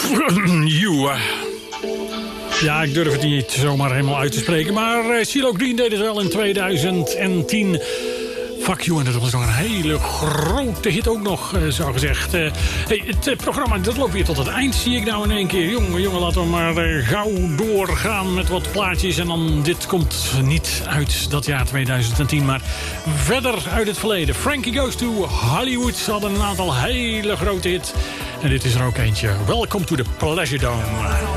You. Ja, ik durf het niet zomaar helemaal uit te spreken. Maar CeeLo Green deed het wel in 2010. Fuck You, en dat was nog een hele grote hit ook nog, zo gezegd. Het programma, dat loopt weer tot het eind, zie ik nou in één keer. Jongen, laten we maar gauw doorgaan met wat plaatjes. En dan, dit komt niet uit dat jaar 2010, maar verder uit het verleden. Frankie Goes to Hollywood. Ze hadden een aantal hele grote hits. En dit is er ook eentje. Welcome to the Pleasure Dome.